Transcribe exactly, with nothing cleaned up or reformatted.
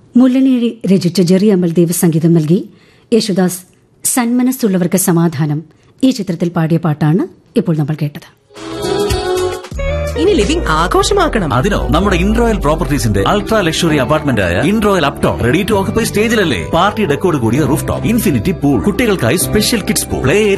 മുല്ലനേഴി രചിച്ച ജെറി അമൽദേവ് സംഗീതം നൽകി യേശുദാസ് സന്മനസ്സുള്ളവർക്ക് സമാധാനം ഈ ചിത്രത്തിൽ പാടിയ പാട്ടാണ് ഇപ്പോൾ നമ്മൾ കേട്ടത്. ഇനി ലിവിംഗ് ആഘോഷമാക്കണം. അതിനോ നമ്മുടെ ഇൻറോയൽ പ്രോപ്പർട്ടീസിന്റെ അൾട്രാ ലക്ഷറി അപ്പാർട്ട്മെന്റ് ആയ ഇൻറോയൽ Upton ready to occupy സ്റ്റേജിലല്ലേ. Party ഡെക്കോട് കൂടിയ റൂഫ് ടോപ്പ്, ഇൻഫിനിറ്റി പൂൾ, കുട്ടികൾക്കായി സ്പെഷ്യൽ കിഡ്സ് പൂൾ, പ്ലേ